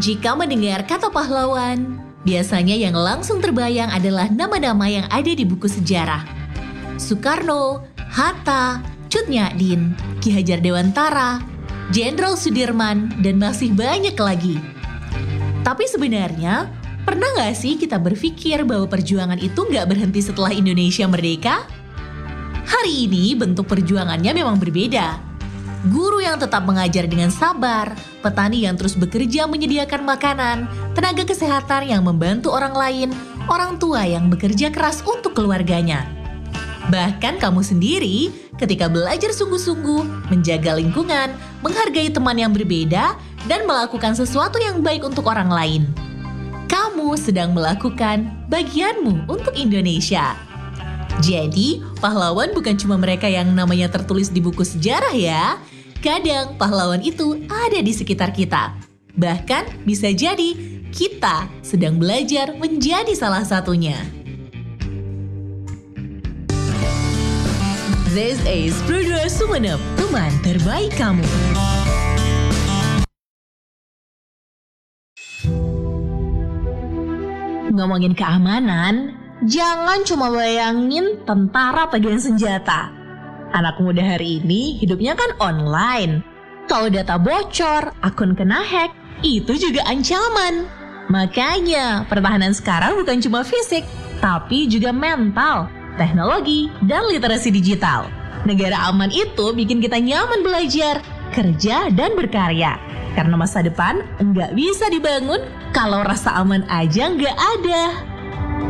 Jika mendengar kata pahlawan, biasanya yang langsung terbayang adalah nama-nama yang ada di buku sejarah. Soekarno, Hatta, Cut Nyak-din, Ki Hajar Dewantara, Jenderal Sudirman, dan masih banyak lagi. Tapi sebenarnya, pernah nggak sih kita berpikir bahwa perjuangan itu nggak berhenti setelah Indonesia merdeka? Hari ini bentuk perjuangannya memang berbeda. Guru yang tetap mengajar dengan sabar, petani yang terus bekerja menyediakan makanan, tenaga kesehatan yang membantu orang lain, orang tua yang bekerja keras untuk keluarganya. Bahkan kamu sendiri ketika belajar sungguh-sungguh, menjaga lingkungan, menghargai teman yang berbeda, dan melakukan sesuatu yang baik untuk orang lain. Kamu sedang melakukan bagianmu untuk Indonesia. Jadi, pahlawan bukan cuma mereka yang namanya tertulis di buku sejarah ya. Kadang pahlawan itu ada di sekitar kita. Bahkan bisa jadi kita sedang belajar menjadi salah satunya. This is Pro2 Sumenep, teman terbaik kamu. Ngomongin keamanan, jangan cuma bayangin tentara pegang senjata. Anak muda hari ini hidupnya kan online. Kalau data bocor, akun kena hack, itu juga ancaman. Makanya, pertahanan sekarang bukan cuma fisik, tapi juga mental, teknologi, dan literasi digital. Negara aman itu bikin kita nyaman belajar, kerja, dan berkarya. Karena masa depan nggak bisa dibangun kalau rasa aman aja nggak ada.